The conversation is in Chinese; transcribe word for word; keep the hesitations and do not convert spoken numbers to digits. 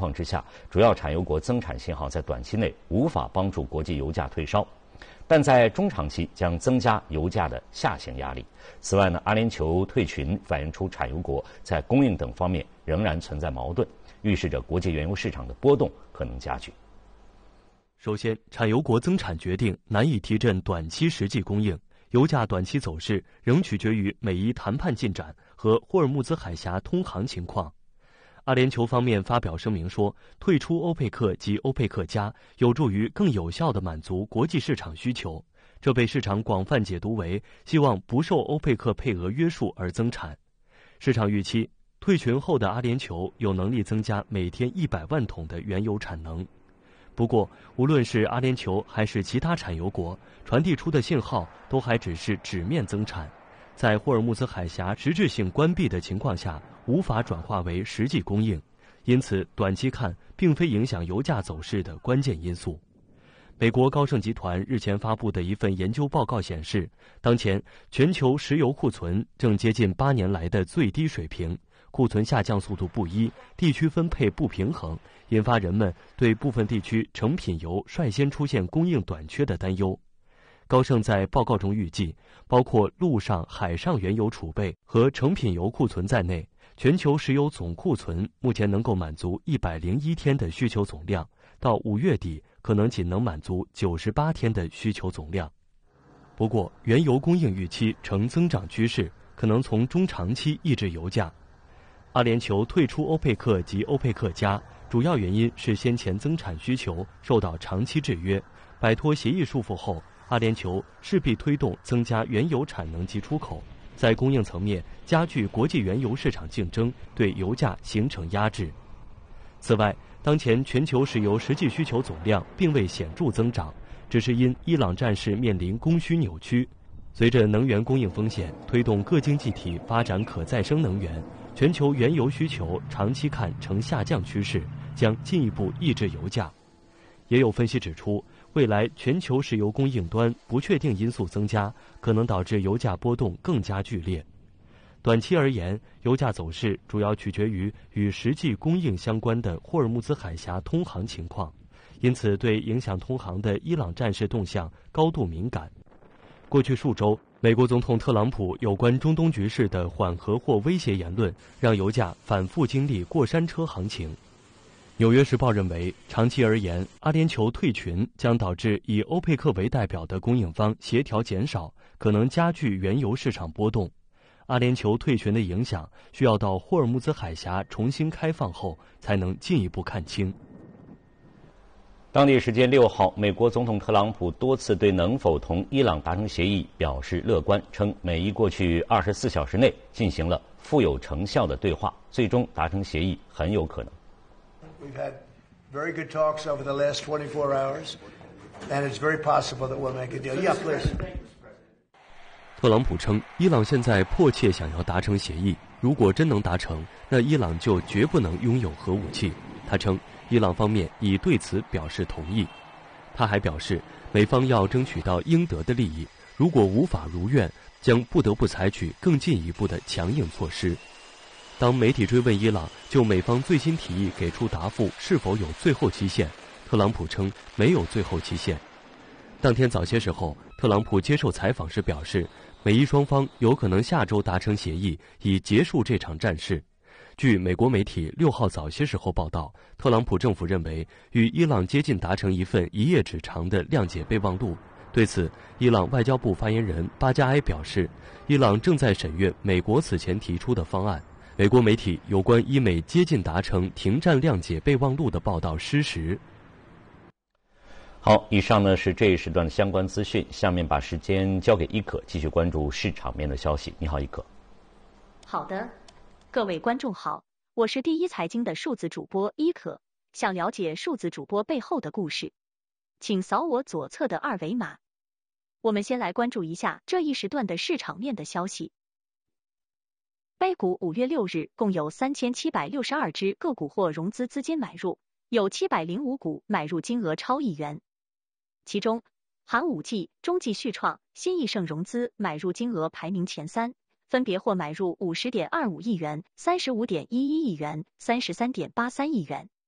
况之下，主要产油国增产信号在短期内无法帮助国际油价退烧，但在中长期将增加油价的下行压力。此外呢，阿联酋退群反映出产油国在供应等方面仍然存在矛盾，预示着国际原油市场的波动可能加剧。 首先，产油国增产决定难以提振短期实际供应，油价短期走势仍取决于美伊谈判进展和霍尔木兹海峡通航情况。阿联酋方面发表声明说，退出欧佩克及欧佩克加有助于更有效地满足国际市场需求，这被市场广泛解读为希望不受欧佩克配额约束而增产。市场预期退群后的阿联酋有能力增加每天一百万桶的原油产能。不过，无论是阿联酋还是其他产油国，传递出的信号都还只是纸面增产，在霍尔木兹海峡实质性关闭的情况下，无法转化为实际供应，因此短期看并非影响油价走势的关键因素。美国高盛集团日前发布的一份研究报告显示，当前全球石油库存正接近八年来的最低水平，库存下降速度不一，地区分配不平衡，引发人们对部分地区成品油率先出现供应短缺的担忧。高盛在报告中预计，包括陆上、海上原油储备和成品油库存在内，全球石油总库存目前能够满足一百零一天的需求总量，到五月底可能仅能满足九十八天的需求总量。不过，原油供应预期呈增长趋势，可能从中长期抑制油价。阿联酋退出欧佩克及欧佩克加，主要原因是先前增产需求受到长期制约，摆脱协议束缚后，阿联酋势必推动增加原油产能及出口，在供应层面加剧国际原油市场竞争，对油价形成压制。此外，当前全球石油实际需求总量并未显著增长，只是因伊朗战事面临供需扭曲。随着能源供应风险推动各经济体发展可再生能源，全球原油需求长期看呈下降趋势，将进一步抑制油价。也有分析指出，未来全球石油供应端不确定因素增加，可能导致油价波动更加剧烈。短期而言，油价走势主要取决于与实际供应相关的霍尔木兹海峡通航情况，因此对影响通航的伊朗战事动向高度敏感。过去数周，美国总统特朗普有关中东局势的缓和或威胁言论，让油价反复经历过山车行情。纽约时报认为，长期而言，阿联酋退群将导致以欧佩克为代表的供应方协调减少，可能加剧原油市场波动。阿联酋退群的影响需要到霍尔木兹海峡重新开放后才能进一步看清。 当地时间六号，美国总统特朗普多次对能否同伊朗达成协议表示乐观，称美伊过去二十四小时内进行了富有成效的对话，最终达成协议很有可能。 We've had very good talks over the last twenty-four hours, and it's very possible that we'll make a deal. Yeah, please. 特朗普称，伊朗现在迫切想要达成协议，如果真能达成，那伊朗就绝不能拥有核武器。他称，伊朗方面已对此表示同意。他还表示，美方要争取到应得的利益，如果无法如愿，将不得不采取更进一步的强硬措施。当媒体追问伊朗就美方最新提议给出答复是否有最后期限，特朗普称没有最后期限。当天早些时候，特朗普接受采访时表示，美伊双方有可能下周达成协议，以结束这场战事。据美国媒体六号早些时候报道，特朗普政府认为与伊朗接近达成一份一页纸长的谅解备忘录。对此，伊朗外交部发言人巴加埃表示，伊朗正在审阅美国此前提出的方案。美国媒体有关伊美接近达成停战谅解备忘录的报道失实。 好，以上呢是这一时段的相关资讯，下面把时间交给伊可，继续关注市场面的消息。你好，伊可。 好的，各位观众好，我是第一财经的数字主播伊可。想了解数字主播背后的故事，请扫我左侧的二维码。我们先来关注一下这一时段的市场面的消息。A 股五月六日共有三千七百六十二只个股或融资资金买入，有七百零五股买入金额超亿元。其中，寒武纪、中纪续创、新易盛融资买入金额排名前三，分别或买入五十点二五亿元、三十五点一一亿元、三十三点八三亿元。